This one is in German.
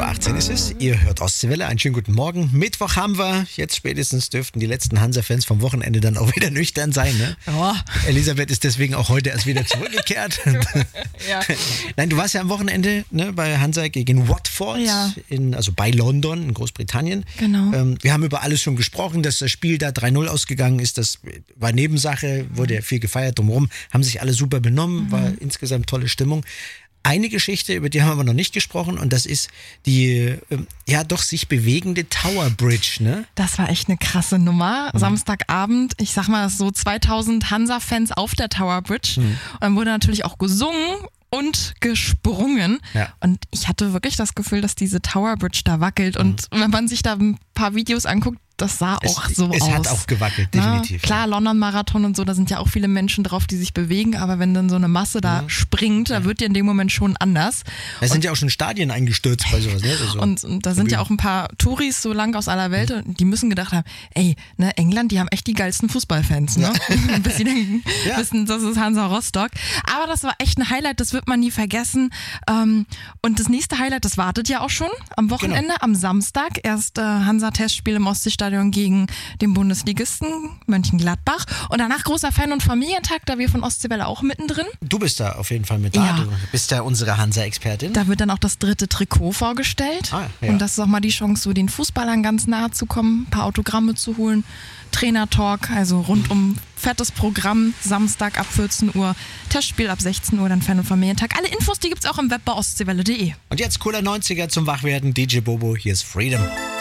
18 ist es. Ihr hört Ostseewelle. Einen schönen guten Morgen. Mittwoch haben wir. Jetzt spätestens dürften die letzten Hansa-Fans vom Wochenende dann auch wieder nüchtern sein. Ne? Oh. Elisabeth ist deswegen auch heute erst wieder zurückgekehrt. Ja. Nein, du warst ja am Wochenende bei Hansa gegen Watford, also bei London in Großbritannien. Genau. Wir haben über alles schon gesprochen, dass das Spiel da 3-0 ausgegangen ist. Das war Nebensache, wurde ja viel gefeiert drumherum. Haben sich alle super benommen, war insgesamt tolle Stimmung. Eine Geschichte, über die haben wir noch nicht gesprochen, und das ist die doch sich bewegende Tower Bridge, ne? Das war echt eine krasse Nummer. Samstagabend, ich sag mal so 2000 Hansa-Fans auf der Tower Bridge. Und dann wurde natürlich auch gesungen und gesprungen. Ja. Und ich hatte wirklich das Gefühl, dass diese Tower Bridge da wackelt. Und wenn man sich da ein paar Videos anguckt, das sah auch so aus. Es hat auch gewackelt, definitiv. Klar, London-Marathon und so, da sind ja auch viele Menschen drauf, die sich bewegen, aber wenn dann so eine Masse da springt, da wird dir in dem Moment schon anders. Da sind ja auch schon Stadien eingestürzt bei sowas, ne? So und da sind ja auch ein paar Touris so lang aus aller Welt, und die müssen gedacht haben, England, die haben echt die geilsten Fußballfans, ne? Bis sie dann wissen, das ist Hansa Rostock. Aber das war echt ein Highlight, das wird man nie vergessen. Und das nächste Highlight, das wartet ja auch schon am Wochenende, am Samstag. Erst Hansa-Testspiel im Ostseestadion gegen den Bundesligisten Mönchengladbach. Und danach großer Fan- und Familientag, da wir von Ostseewelle auch mittendrin. Du bist da auf jeden Fall mit da. Ja. Du bist da unsere Hansa-Expertin. Da wird dann auch das 3. Trikot vorgestellt. Und das ist auch mal die Chance, so den Fußballern ganz nahe zu kommen, ein paar Autogramme zu holen. Trainer-Talk, also rundum fettes Programm. Samstag ab 14 Uhr, Testspiel ab 16 Uhr, dann Fan- und Familientag. Alle Infos, die gibt's auch im Web bei ostseewelle.de. Und jetzt cooler 90er zum Wachwerden. DJ Bobo, hier ist Freedom.